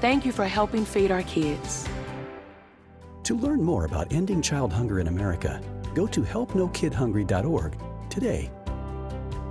Thank you for helping feed our kids. To learn more about ending child hunger in America, go to helpnokidhungry.org today.